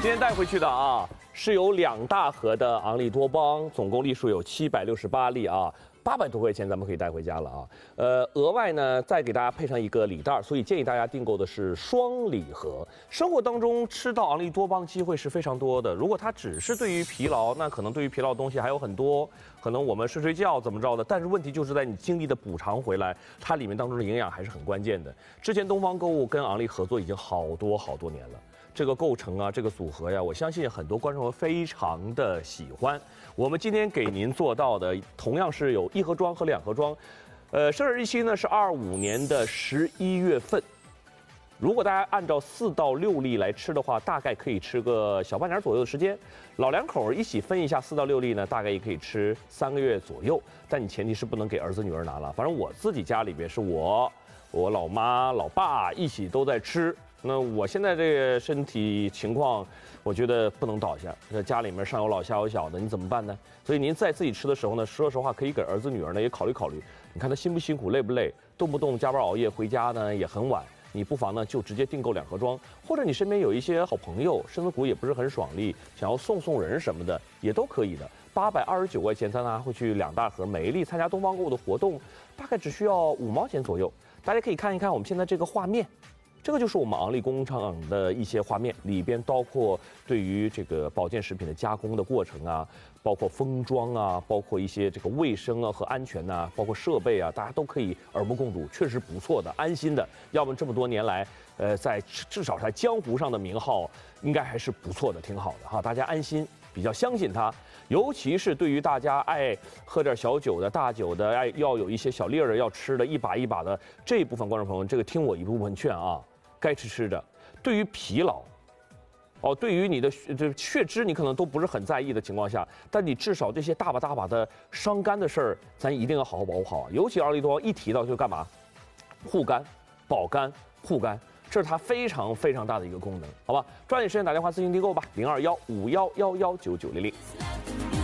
今天带回去的啊，是有2大盒的昂利多邦，总共粒数有768粒啊，800多块钱咱们可以带回家了啊。额外呢再给大家配上一个礼袋，所以建议大家订购的是双礼盒。生活当中吃到昂利多邦机会是非常多的，如果它只是对于疲劳，那可能对于疲劳的东西还有很多，可能我们睡睡觉怎么着的，但是问题就是在你精力的补偿回来，它里面当中的营养还是很关键的。之前东方购物跟昂利合作已经好多年了。这个构成啊，这个组合呀，我相信很多观众非常的喜欢。我们今天给您做到的，同样是有1盒装和2盒装。生日日期呢是25年的11月份。如果大家按照4到6粒来吃的话，大概可以吃个小半年左右的时间。老两口一起分一下4到6粒呢，大概也可以吃3个月左右。但你前提是不能给儿子女儿拿了。反正我自己家里边是我老妈、老爸一起都在吃。那我现在这个身体情况，我觉得不能倒下。这家里面上有老下有小的，你怎么办呢？所以您在自己吃的时候呢，说实话可以给儿子女儿呢也考虑考虑。你看他辛不辛苦，累不累，动不动加班熬夜回家呢也很晚。你不妨呢就直接订购2盒装，或者你身边有一些好朋友，身子骨也不是很爽利，想要送人什么的也都可以的。829块钱，咱拿回去2大盒，每一粒参加东方购物的活动，大概只需要5毛钱左右。大家可以看一看我们现在这个画面。这个就是我们昂利工厂的一些画面，里边包括对于这个保健食品的加工的过程啊，包括封装啊，包括一些这个卫生啊和安全呐，包括设备啊，大家都可以耳目共睹，确实不错的，安心的。要么这么多年来，在至少在江湖上的名号，应该还是不错的，挺好的哈，大家安心，比较相信它。尤其是对于大家爱喝点小酒的、大酒的，爱要有一些小粒儿的要吃的，一把一把的这一部分观众朋友们，这个听我一部分劝啊。该吃的，对于疲劳，对于你的血脂，你可能都不是很在意的情况下，但你至少这些大把的伤肝的事儿，咱一定要好好保护好。尤其昂利多一提到就干嘛，护肝、保肝、护肝，这是它非常大的一个功能，好吧？抓紧时间打电话咨询订购吧，0215111990。